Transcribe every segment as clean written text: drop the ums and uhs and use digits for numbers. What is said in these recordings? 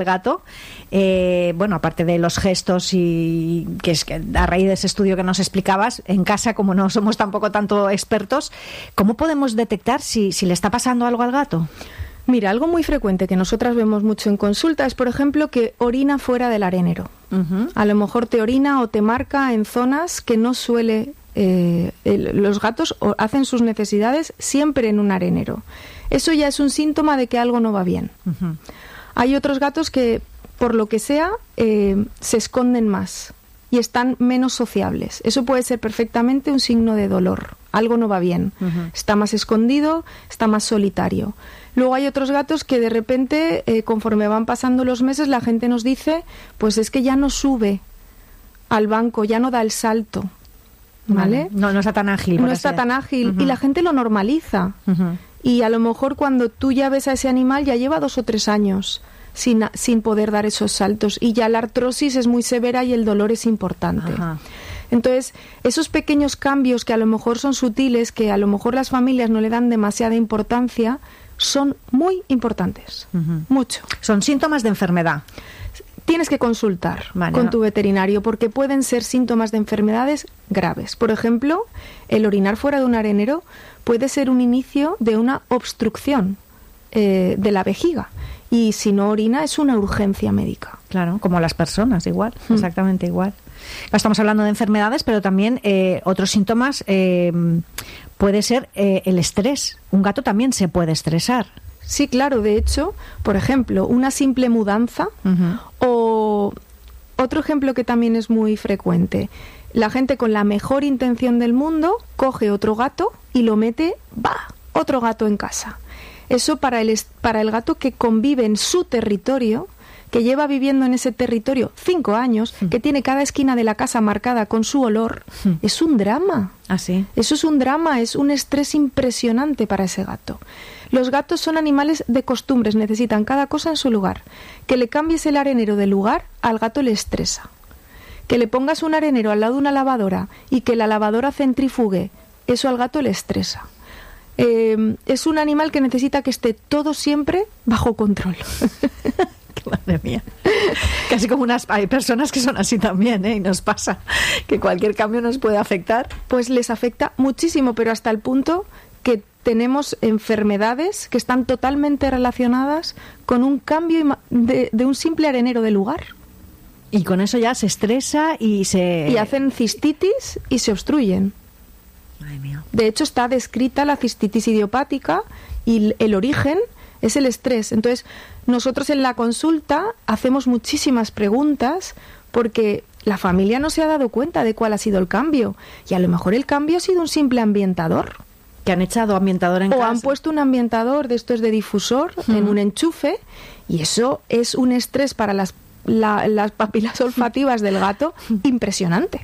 gato, bueno, aparte de los gestos y que es que a raíz de ese estudio que nos explicabas, en casa, como no somos tampoco tanto expertos, ¿cómo podemos detectar si le está pasando algo al gato? Mira, algo muy frecuente que nosotras vemos mucho en consulta es, por ejemplo, que orina fuera del arenero. A lo mejor te orina o te marca en zonas que no suele... los gatos hacen sus necesidades siempre en un arenero. Eso ya es un síntoma de que algo no va bien. Hay otros gatos que, por lo que sea, se esconden más y están menos sociables. Eso puede ser perfectamente un signo de dolor. Algo no va bien. Está más escondido, está más solitario. Luego hay otros gatos que de repente, conforme van pasando los meses, la gente nos dice, pues es que ya no sube al banco, ya no da el salto. ¿Vale? No está tan ágil. No está tan ágil. Y la gente lo normaliza. Y a lo mejor cuando tú ya ves a ese animal ya lleva 2 o 3 años sin poder dar esos saltos. Y ya la artrosis es muy severa y el dolor es importante. Entonces, esos pequeños cambios que a lo mejor son sutiles, que a lo mejor las familias no le dan demasiada importancia, son muy importantes. Mucho. Son síntomas de enfermedad. Tienes que consultar con tu veterinario porque pueden ser síntomas de enfermedades graves. Por ejemplo, el orinar fuera de un arenero puede ser un inicio de una obstrucción de la vejiga. Y si no orina es una urgencia médica. Claro, como las personas, igual, exactamente igual. Estamos hablando de enfermedades, pero también otros síntomas puede ser el estrés. Un gato también se puede estresar. Sí, claro. De hecho, por ejemplo, una simple mudanza o otro ejemplo que también es muy frecuente. La gente con la mejor intención del mundo coge otro gato y lo mete, otro gato en casa. Eso para el gato que convive en su territorio, que lleva viviendo en ese territorio 5 años, que tiene cada esquina de la casa marcada con su olor, es un drama. ¿Ah, sí? Eso es un drama, es un estrés impresionante para ese gato. Los gatos son animales de costumbres, necesitan cada cosa en su lugar. Que le cambies el arenero de lugar, al gato le estresa. Que le pongas un arenero al lado de una lavadora y que la lavadora centrifugue, eso al gato le estresa. Es un animal que necesita que esté todo siempre bajo control. Madre mía. Casi como hay personas que son así también, y nos pasa que cualquier cambio nos puede afectar. Pues les afecta muchísimo, pero hasta el punto que tenemos enfermedades que están totalmente relacionadas con un cambio de un simple arenero de lugar. Y con eso ya se estresa y hacen cistitis y se obstruyen. Madre mía. De hecho, está descrita la cistitis idiopática y el origen es el estrés. Entonces, nosotros en la consulta hacemos muchísimas preguntas porque la familia no se ha dado cuenta de cuál ha sido el cambio. Y a lo mejor el cambio ha sido un simple ambientador. Que han echado ambientador en casa. O han puesto un ambientador de estos de difusor en un enchufe y eso es un estrés para las papilas olfativas del gato impresionante.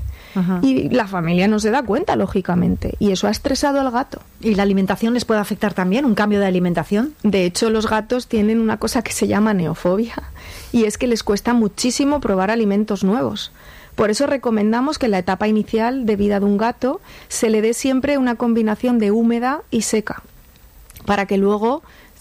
Y la familia no se da cuenta, lógicamente, y eso ha estresado al gato. ¿Y la alimentación les puede afectar también? ¿Un cambio de alimentación? De hecho, los gatos tienen una cosa que se llama neofobia y es que les cuesta muchísimo probar alimentos nuevos. Por eso recomendamos que en la etapa inicial de vida de un gato se le dé siempre una combinación de húmeda y seca, para que luego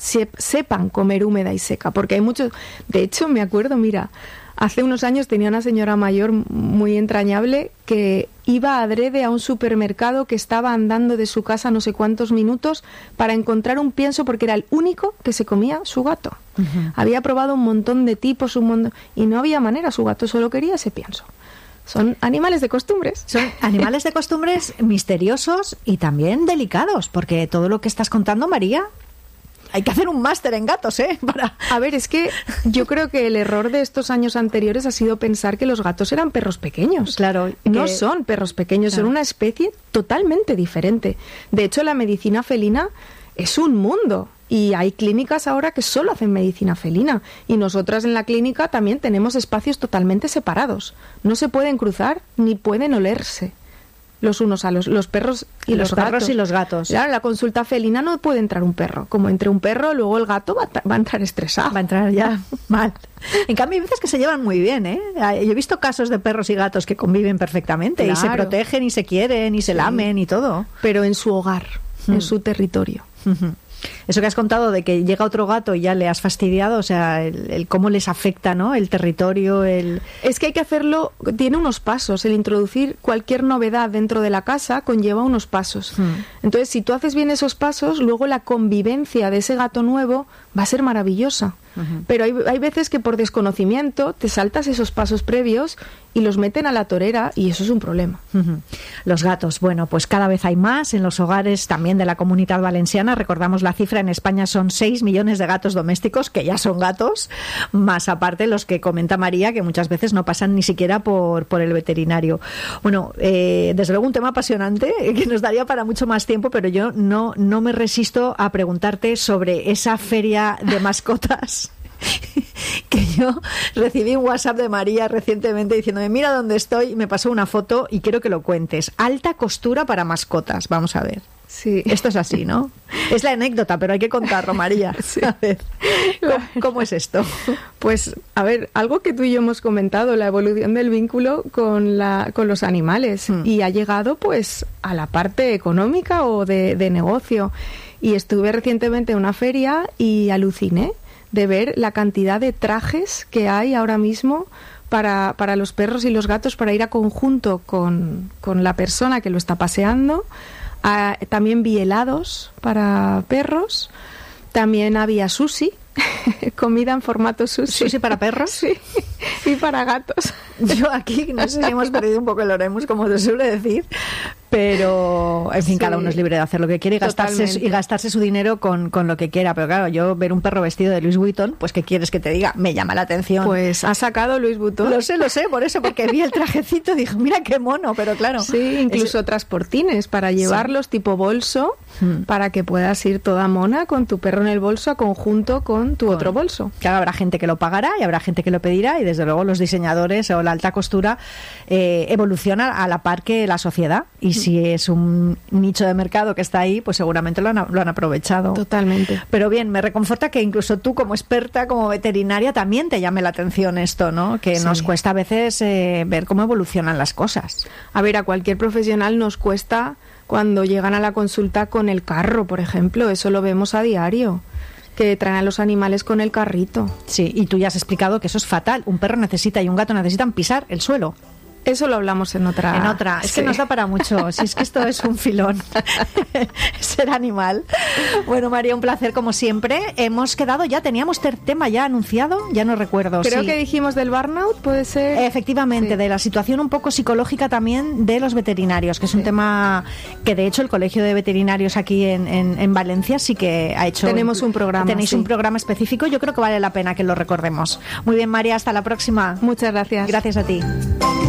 sepan comer húmeda y seca, porque hay muchos... De hecho, me acuerdo, mira, hace unos años tenía una señora mayor muy entrañable que iba adrede a un supermercado que estaba andando de su casa no sé cuántos minutos para encontrar un pienso porque era el único que se comía su gato. Había probado un montón de tipos, y no había manera, su gato solo quería ese pienso. Son animales de costumbres. Son animales de costumbres misteriosos y también delicados, porque todo lo que estás contando, María, hay que hacer un máster en gatos, A ver, es que yo creo que el error de estos años anteriores ha sido pensar que los gatos eran perros pequeños. Claro. No son perros pequeños, son una especie totalmente diferente. De hecho, la medicina felina es un mundo. Y hay clínicas ahora que solo hacen medicina felina. Y nosotras en la clínica también tenemos espacios totalmente separados. No se pueden cruzar ni pueden olerse los unos a los perros y los gatos. Perros y los gatos. Claro, en la consulta felina no puede entrar un perro. Como entre un perro, luego el gato va a entrar estresado. Va a entrar ya mal. En cambio, hay veces que se llevan muy bien, Yo he visto casos de perros y gatos que conviven perfectamente, claro, y se protegen y se quieren y se lamen y todo. Pero en su hogar, en su territorio. Eso que has contado de que llega otro gato y ya le has fastidiado, o sea, el cómo les afecta, ¿no? El territorio, Es que hay que hacerlo, tiene unos pasos. El introducir cualquier novedad dentro de la casa conlleva unos pasos. Entonces, si tú haces bien esos pasos, luego la convivencia de ese gato nuevo va a ser maravillosa. Pero hay veces que por desconocimiento te saltas esos pasos previos y los meten a la torera, y eso es un problema. Los gatos, bueno, pues cada vez hay más en los hogares también de la Comunidad Valenciana. Recordamos la cifra, en España son 6 millones de gatos domésticos, que ya son gatos, más aparte los que comenta María, que muchas veces no pasan ni siquiera por el veterinario. Bueno, desde luego un tema apasionante que nos daría para mucho más tiempo, pero yo no me resisto a preguntarte sobre esa feria de mascotas. Que yo recibí un WhatsApp de María recientemente diciéndome: mira dónde estoy, y me pasó una foto y quiero que lo cuentes. Alta costura para mascotas, vamos a ver. Sí. Esto es así, ¿no? Es la anécdota, pero hay que contarlo, María. Sí. A ver, ¿cómo es esto? Pues, a ver, algo que tú y yo hemos comentado, la evolución del vínculo con los animales, y ha llegado pues a la parte económica o de negocio. Y estuve recientemente en una feria y aluciné de ver la cantidad de trajes que hay ahora mismo para los perros y los gatos, para ir a conjunto con la persona que lo está paseando. También vi helados para perros, también había sushi, comida en formato sushi. ¿Sushi para perros? Sí, y para gatos. Yo aquí no sé si hemos perdido un poco el oremus, como se suele decir, pero en fin, sí, cada uno es libre de hacer lo que quiere y gastarse su dinero con lo que quiera. Pero claro, yo ver un perro vestido de Louis Vuitton, pues ¿qué quieres que te diga? Me llama la atención. Pues ha sacado Louis Vuitton. Lo sé, por eso, porque vi el trajecito, dije, mira qué mono, pero claro. Sí, incluso transportines para llevarlos, sí, tipo bolso, para que puedas ir toda mona con tu perro en el bolso a conjunto con tu otro bolso. Claro, habrá gente que lo pagará y habrá gente que lo pedirá, y desde luego los diseñadores o la alta costura evoluciona a la par que la sociedad, y si es un nicho de mercado que está ahí, pues seguramente lo han aprovechado. Totalmente. Pero bien, me reconforta que incluso tú, como experta, como veterinaria, también te llame la atención esto, ¿no? Que sí, nos cuesta a veces ver cómo evolucionan las cosas. A ver, a cualquier profesional nos cuesta cuando llegan a la consulta con el carro, por ejemplo. Eso lo vemos a diario, que traen a los animales con el carrito. Sí, y tú ya has explicado que eso es fatal. Un perro necesita y un gato necesitan pisar el suelo. Eso lo hablamos en otra. Es que nos da para mucho. Si es que esto es un filón. Ser animal. Bueno, María, un placer como siempre. Hemos quedado ya, teníamos tema ya anunciado, ya no recuerdo. Creo sí, que dijimos del burnout, puede ser. Efectivamente, sí, de la situación un poco psicológica también de los veterinarios, que es un tema que de hecho el Colegio de Veterinarios aquí en Valencia sí que ha hecho. Tenemos un programa. Tenéis un programa específico, yo creo que vale la pena que lo recordemos. Muy bien, María, hasta la próxima. Muchas gracias. Gracias a ti.